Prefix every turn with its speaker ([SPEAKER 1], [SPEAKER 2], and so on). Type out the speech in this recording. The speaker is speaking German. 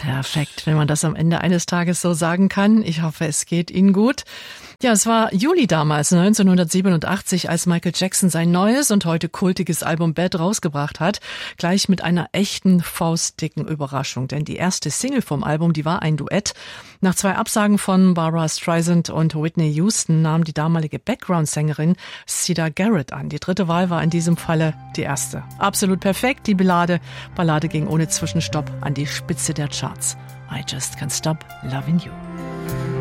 [SPEAKER 1] Perfekt, wenn man das am Ende eines Tages so sagen kann. Ich hoffe, es geht Ihnen gut. Ja, es war Juli damals, 1987, als Michael Jackson sein neues und heute kultiges Album Bad rausgebracht hat. Gleich mit einer echten faustdicken Überraschung. Denn die erste Single vom Album, die war ein Duett. Nach 2 Absagen von Barbra Streisand und Whitney Houston nahm die damalige Background-Sängerin Siedah Garrett an. Die dritte Wahl war in diesem Falle die erste. Absolut perfekt, die Ballade ging ohne Zwischenstopp an die Spitze der Charts. I Just Can't Stop Loving You.